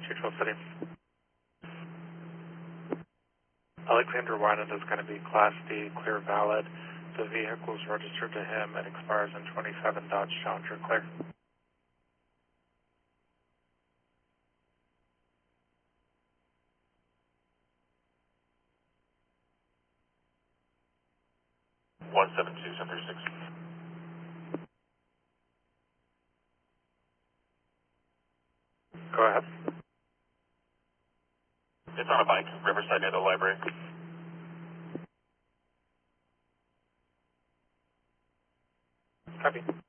212 City. Alexander Wyden is going to be Class D, clear valid. The vehicle is registered to him and expires in 27 Dodge Challenger, clear. One 72736. Go ahead. It's on a bike, Riverside near the library. Copy.